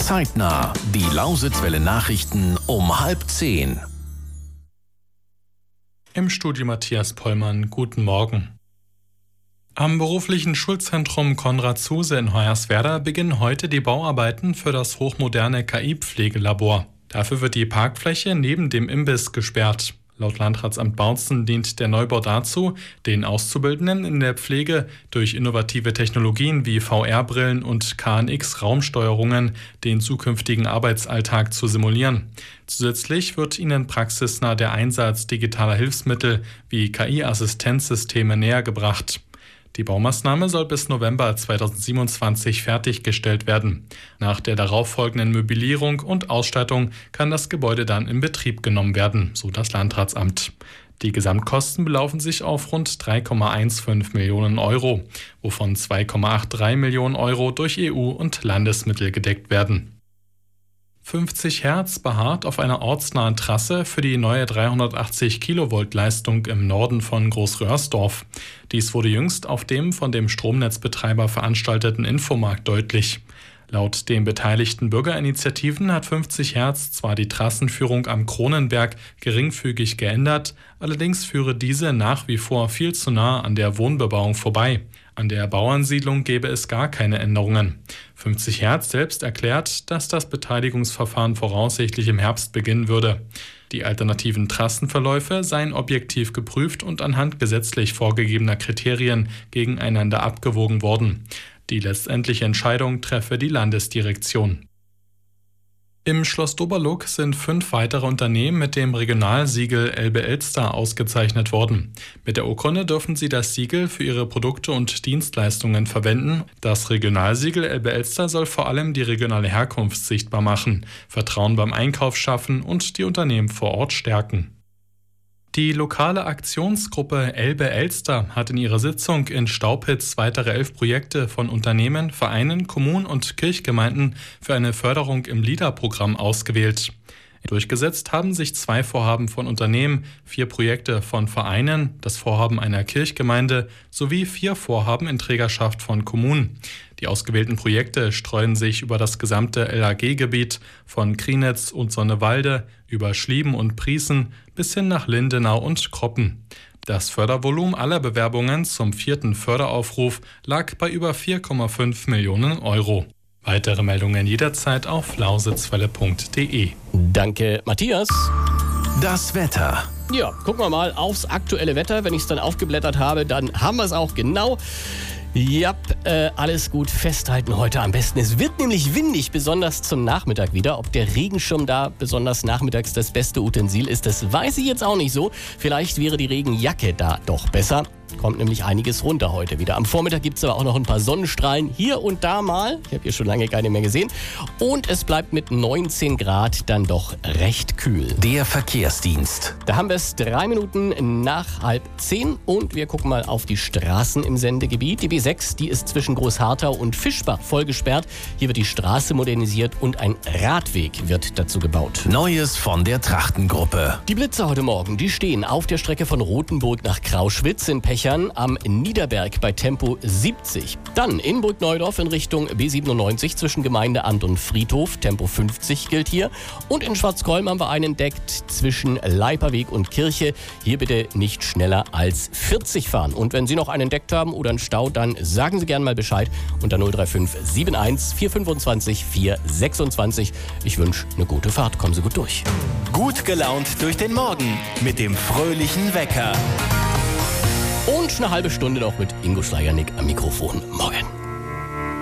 Zeitnah, die Lausitzwelle Nachrichten um 9:30. Im Studio Matthias Pollmann, guten Morgen. Am beruflichen Schulzentrum Konrad Zuse in Hoyerswerda beginnen heute die Bauarbeiten für das hochmoderne KI-Pflegelabor. Dafür wird die Parkfläche neben dem Imbiss gesperrt. Laut Landratsamt Bautzen dient der Neubau dazu, den Auszubildenden in der Pflege durch innovative Technologien wie VR-Brillen und KNX-Raumsteuerungen den zukünftigen Arbeitsalltag zu simulieren. Zusätzlich wird ihnen praxisnah der Einsatz digitaler Hilfsmittel wie KI-Assistenzsysteme nähergebracht. Die Baumaßnahme soll bis November 2027 fertiggestellt werden. Nach der darauffolgenden Möblierung und Ausstattung kann das Gebäude dann in Betrieb genommen werden, so das Landratsamt. Die Gesamtkosten belaufen sich auf rund 3,15 Millionen Euro, wovon 2,83 Millionen Euro durch EU- und Landesmittel gedeckt werden. 50 Hertz beharrt auf einer ortsnahen Trasse für die neue 380 Kilovolt Leistung im Norden von Großröhrsdorf. Dies wurde jüngst auf dem von dem Stromnetzbetreiber veranstalteten Infomarkt deutlich. Laut den beteiligten Bürgerinitiativen hat 50 Hertz zwar die Trassenführung am Kronenberg geringfügig geändert, allerdings führe diese nach wie vor viel zu nah an der Wohnbebauung vorbei. An der Bauernsiedlung gäbe es gar keine Änderungen. 50 Hertz selbst erklärt, dass das Beteiligungsverfahren voraussichtlich im Herbst beginnen würde. Die alternativen Trassenverläufe seien objektiv geprüft und anhand gesetzlich vorgegebener Kriterien gegeneinander abgewogen worden. Die letztendliche Entscheidung treffe die Landesdirektion. Im Schloss Doberluck sind 5 weitere Unternehmen mit dem Regionalsiegel Elbe-Elster ausgezeichnet worden. Mit der Urkunde dürfen sie das Siegel für ihre Produkte und Dienstleistungen verwenden. Das Regionalsiegel Elbe-Elster soll vor allem die regionale Herkunft sichtbar machen, Vertrauen beim Einkauf schaffen und die Unternehmen vor Ort stärken. Die lokale Aktionsgruppe Elbe-Elster hat in ihrer Sitzung in Staupitz weitere 11 Projekte von Unternehmen, Vereinen, Kommunen und Kirchgemeinden für eine Förderung im LEADER-Programm ausgewählt. Durchgesetzt haben sich 2 Vorhaben von Unternehmen, 4 Projekte von Vereinen, das Vorhaben einer Kirchgemeinde sowie 4 Vorhaben in Trägerschaft von Kommunen. Die ausgewählten Projekte streuen sich über das gesamte LAG-Gebiet von Krienitz und Sonnewalde über Schlieben und Prießen bis hin nach Lindenau und Kroppen. Das Fördervolumen aller Bewerbungen zum 4. Förderaufruf lag bei über 4,5 Millionen Euro. Weitere Meldungen jederzeit auf lausitzwelle.de. Danke, Matthias. Das Wetter. Ja, gucken wir mal aufs aktuelle Wetter. Wenn ich es dann aufgeblättert habe, dann haben wir es auch genau. Ja, alles gut festhalten heute am besten. Es wird nämlich windig, besonders zum Nachmittag wieder. Ob der Regenschirm da besonders nachmittags das beste Utensil ist, das weiß ich jetzt auch nicht so. Vielleicht wäre die Regenjacke da doch besser. Kommt nämlich einiges runter heute wieder. Am Vormittag gibt es aber auch noch ein paar Sonnenstrahlen hier und da mal. Ich habe hier schon lange keine mehr gesehen. Und es bleibt mit 19 Grad dann doch recht kühl. Der Verkehrsdienst. Da haben wir es 3 Minuten nach 9:30 und wir gucken mal auf die Straßen im Sendegebiet. Die B6, die ist zwischen Großharthau und Fischbach voll gesperrt. Hier wird die Straße modernisiert und ein Radweg wird dazu gebaut. Neues von der Trachtengruppe. Die Blitzer heute Morgen, die stehen auf der Strecke von Rothenburg nach Krauschwitz in Pechern am Niederberg bei Tempo 70. Dann in Burgneudorf in Richtung B97 zwischen Gemeindeamt und Friedhof. Tempo 50 gilt hier. Und in Schwarzkolm haben wir einen entdeckt zwischen Leiperweg und Kirche. Hier bitte nicht schneller als 40 fahren. Und wenn Sie noch einen entdeckt haben oder einen Stau, dann sagen Sie gerne mal Bescheid unter 035 71 425 426. Ich wünsche eine gute Fahrt. Kommen Sie gut durch. Gut gelaunt durch den Morgen mit dem fröhlichen Wecker. Und eine halbe Stunde noch mit Ingo Schleiernick am Mikrofon. Morgen.